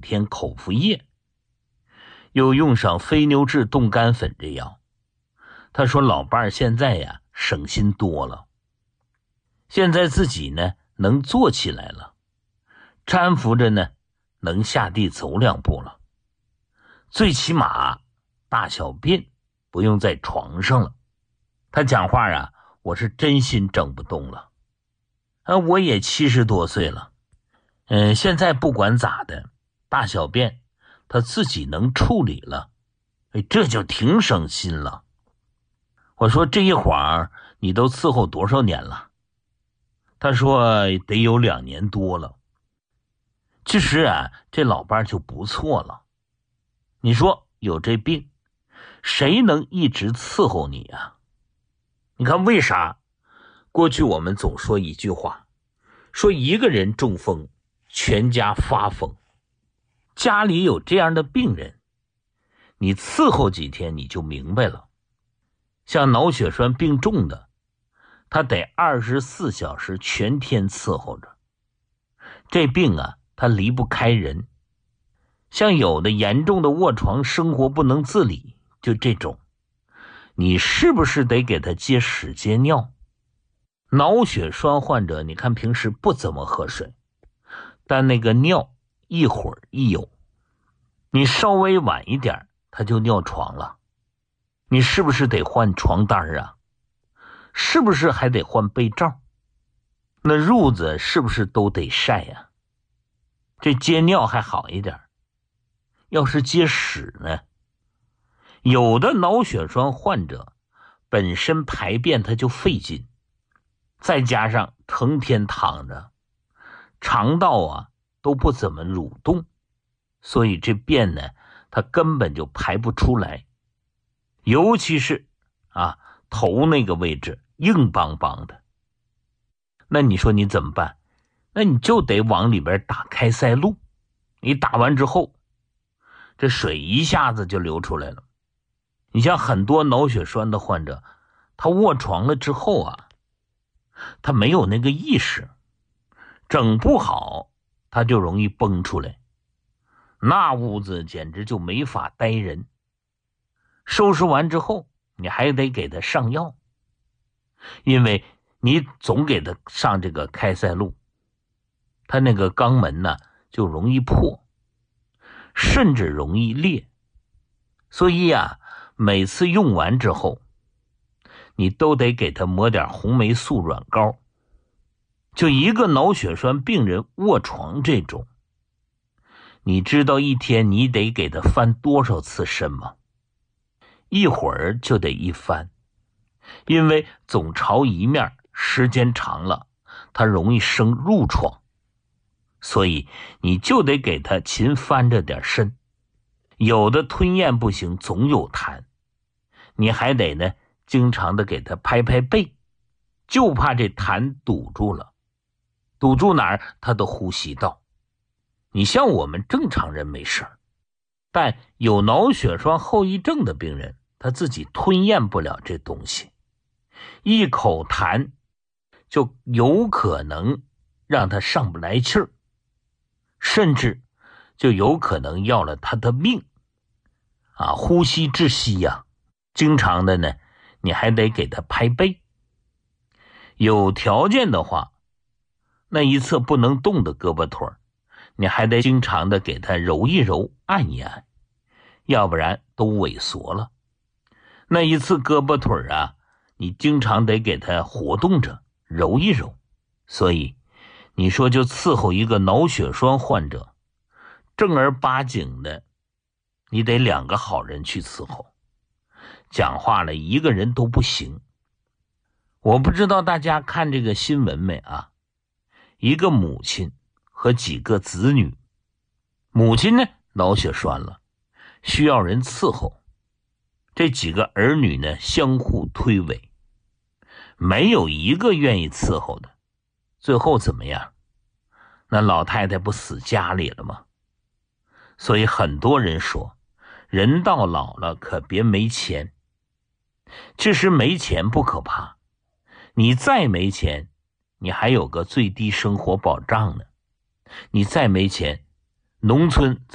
天口服液，又用上非牛质冻干粉这药。他说老伴儿现在呀省心多了，现在自己呢能坐起来了，搀扶着呢能下地走2步了，最起码大小便不用在床上了。他讲话啊，我是真心整不动了。我也70多岁了，现在不管咋的，大小便他自己能处理了，这就挺省心了。我说这一会儿你都伺候多少年了？他说得有2年多了。其实啊，这老伴就不错了。你说有这病，谁能一直伺候你啊？你看为啥？过去我们总说一句话，说一个人中风，全家发疯。家里有这样的病人，你伺候几天你就明白了。像脑血栓病重的，他得24小时全天伺候着。这病啊，他离不开人。像有的严重的卧床生活不能自理，就这种，你是不是得给他接屎接尿？脑血栓患者你看平时不怎么喝水，但那个尿一会儿一有，你稍微晚一点他就尿床了。你是不是得换床单啊？是不是还得换被罩？那褥子是不是都得晒呀？这接尿还好一点，要是接屎呢？有的脑血栓患者本身排便他就费劲，再加上成天躺着，肠道啊都不怎么蠕动，所以这便呢他根本就排不出来。尤其是头那个位置硬邦邦的，那你说你怎么办？那你就得往里边打开塞露，你打完之后这水一下子就流出来了。你像很多脑血栓的患者，他卧床了之后啊，他没有那个意识，整不好他就容易崩出来，那屋子简直就没法待人。收拾完之后你还得给他上药，因为你总给他上这个开塞露，他那个肛门呢就容易破，甚至容易裂。所以啊，每次用完之后你都得给他抹点红霉素软膏。就一个脑血栓病人卧床这种，你知道一天你得给他翻多少次身吗？一会儿就得一翻，因为总朝一面，时间长了他容易生褥疮，所以你就得给他勤翻着点身。有的吞咽不行，总有痰，你还得呢经常的给他拍拍背，就怕这痰堵住了，堵住哪儿他的呼吸道。你像我们正常人没事，但有脑血栓后遗症的病人，他自己吞咽不了这东西，一口痰就有可能让他上不来气儿，甚至就有可能要了他的命呼吸窒息呀。经常的呢你还得给他拍背。有条件的话，那一侧不能动的胳膊腿你还得经常的给他揉一揉，按一按，要不然都萎缩了。那一次胳膊腿你经常得给他活动着，揉一揉。所以你说就伺候一个脑血栓患者，正儿八经的你得2个好人去伺候，讲话了一个人都不行。我不知道大家看这个新闻没一个母亲和几个子女，母亲呢脑血栓了，需要人伺候，这几个儿女呢相互推诿，没有一个愿意伺候的。最后怎么样？那老太太不死家里了吗？所以很多人说，人到老了可别没钱。其实没钱不可怕，你再没钱你还有个最低生活保障呢。你再没钱，农村